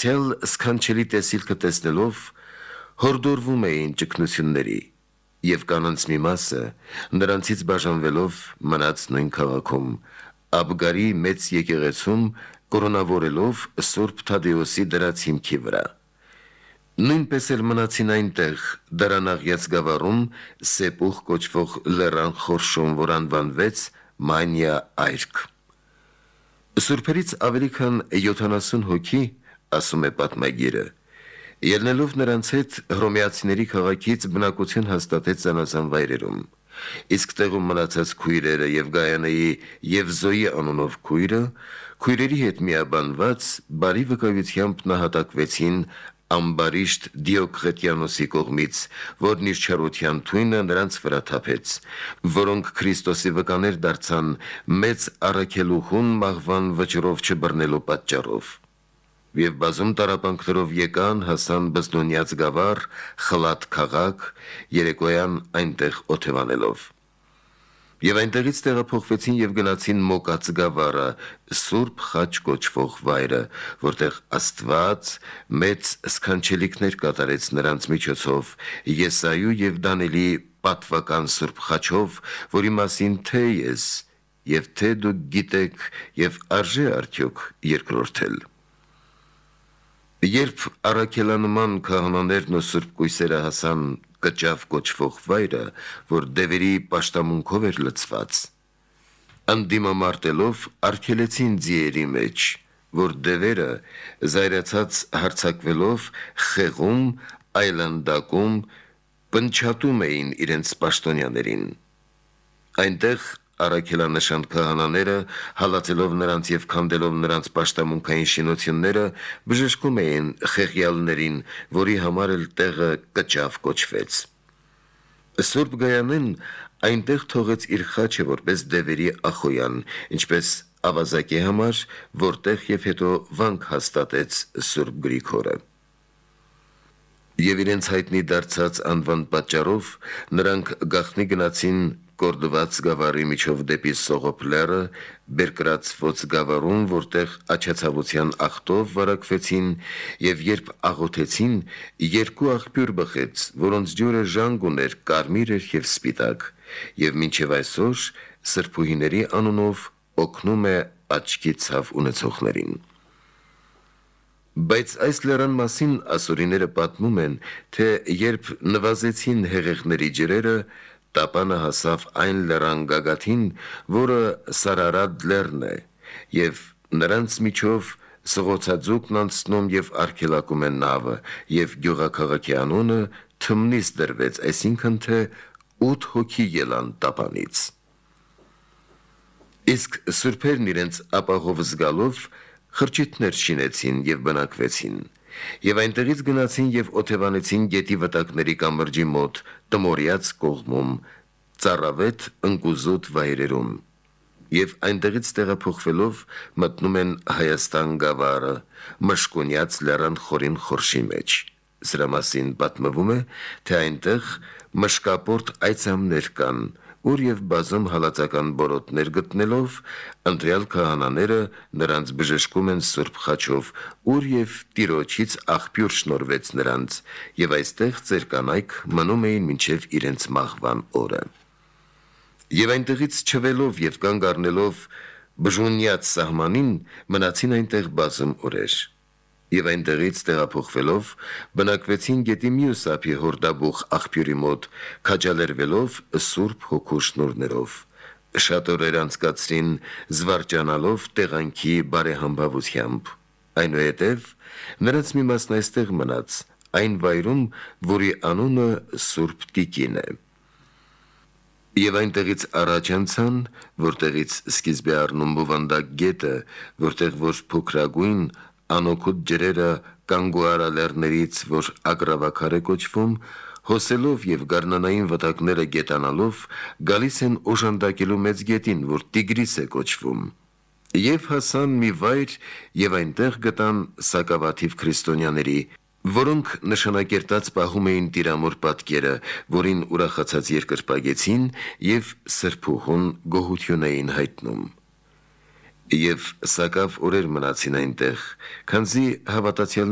Դարձյալ սքանչելի տեսիլքը տեսնելով հորդորվում էին ճգնությունների, և կանանց մի մասը նրանցից բաժանվելով մնաց նույն քաղաքում, Աբգարի մեծ եկեղեցում կորոնավորելով Սուրբ Թադեոսի դրած հիմքի վրա։ Նույնպես էլ մնացին այնտեղ դարանաղյաց գավառում Սեպուխ կոչվող լեռան խորշում, որ անվանվեց Մանիա այրք։ Սուրբերից ավելի քան 70 հոգի, ասում է պատմագիրը, ելնելով նրանց հետ հռոմեացիների քաղաքից բնակություն հաստատեց զանազան վայրերում, իսկ տեղում մնացած քույրերը և Գայանեի և Զոյի անունով քույրերի հետ միաբանված բարի վկայությամբ նահատակվեցին ամբարիշտ Դիոկղետիանոսի կողմից, որն իր չարության թույնը նրանց վրա թափեց, որոնք Քրիստոսի վկաներ դարձան մեծ առաքելուհուն մահվան վճռով չբռնելու պատճառով։ Եվ բազում տառապանքներով եկան, հասան Բզդոնյաց գավառ, Խլատ քաղաք, երեկոյան այնտեղ օթևանելով։ Եվ այնտեղից տեղափոխվեցին և գնացին Մոկած գավառը, Սուրբ Խաչ կոչվող վայրը, որտեղ Աստված մեծ սքանչելիքներ կատարեց նրանց միջոցով Եսայու և Դանիելի պատվական Սուրբ Խաչով, որի մասին թե ես և թե դուք գիտեք և արժե արդյոք երկրորդել։ Երբ առաքելանման քահանաներն ու սուրբ կույսերը հասան Կճավ կոչվող վայրը, որ դևերի պաշտամունքով էր լցված, ընդդիմամարտելով արգելեցին ձիերի մեջ, որ դևերը զայրացած հարձակվելով խեղում, այլանդակում, պնչատում էին իրենց պաշտոնյաներին։ Այնտեղ առաքելանշան քահանաները, հալածելով նրանց և քանդելով նրանց պաշտամունքային շինությունները, բժշկում էին խեղյալներին, որի համար էլ տեղը Կճավ կոչվեց։ Սուրբ Գայանեն այնտեղ թողեց իր խաչը որպես դևերի ախոյան, ինչպես ավազակի համար, որտեղ և հետո վանք հաստատեց Սուրբ Գրիգորը։ Եվ իրենց հայտնի դարձած անվան պատճառով նրանք գաղտնի գնացին Կորդված գավառի միջով դեպի Սողոփ լեռը, Բերկրացվոց գավառում, որտեղ աջացավության աղտով վարակվեցին, և երբ աղոթեցին, երկու աղբյուր բխեց, որոնց ջուրը ժանգ ուներ, կարմիր էր և սպիտակ, և մինչև այսօր սրբուհիների անունով օգնում է աչքի ցավ ունեցողներին։ Բայց այս լեռան մասին ասորիները պատմում են, թե երբ նվազեցին հեղեղների ջրերը, տապանը հասավ այն լեռան գագաթին, որը Սարարադ լեռն է, և նրանց միջով սղոցաձուկն անցնում և արգելակում է նավը, և գյուղաքաղաքի անունը Թմնիս դրվեց, այսինքն թե 8 հոգի ելան տապանից։ Իսկ սուրբերն իրենց ապահով զգալով խրճիթներ շինեցին և բնակվեցին, և այնտեղից գնացին և օթևանեցին գետի վտակների կամրջի մոտ, Տմորիաց կողմում, ծառավետ ընկուզոտ վայրերում, և այնտեղից տեղափոխվելով մտնում են Հայաստան գավառը, Մշկունյաց լեռան խորին խորշի մեջ։ Սրա մասին պատմվում է, թե այնտեղ մշկապորտ այծամներ կան, ուր և բազում հալածական բորոտներ գտնելով, ընտրյալ քահանաները նրանց բժշկում են Սուրբ Խաչով, ուր և Տիրոջից աղբյուր շնորհվեց նրանց, և այստեղ ծեր կանայք մնում էին մինչև իրենց մահվան օրը։ Եվ այնտեղից չվելով և կանգ առնելով Բժունյաց սահմանին, մնացին այնտեղ բազում օրեր, և այնտեղից տեղափոխվելով բնակվեցին գետի մյուս ափի Հորդաբուխ աղբյուրի մոտ, քաջալերվելով Սուրբ Հոգու շնորհներով։ Շատ օրեր անցկացրին զվարճանալով տեղանքի բարեհամբավությամբ։ Այնուհետև նրանց մի մասն այստեղ մնաց, այն վայրում, որի անունը Սուրբ Տիկին է։ Եվ այնտեղից առաջ անցան, որտեղից սկիզբ է առնում Բովանդակ գետը, որտեղ որ փոքրագույն անօգուտ ջրերը Կանգուարա լեռներից, որ Ագրավաքար է կոչվում, հոսելով և գարնանային վտակները գետանալով, գալիս են օժանդակելու մեծ գետին, որ Տիգրիս է կոչվում, և հասան մի վայր և այնտեղ գտան սակավաթիվ քրիստոնյաների, որոնք նշանակերտած պահում էին Տիրամոր պատկերը, որին ուրախացած երկրպագեցին և սրբուհուն գոհություն էին հայտնում։ Եվ սակավ օրեր մնացին այնտեղ, քանզի հավատացյալ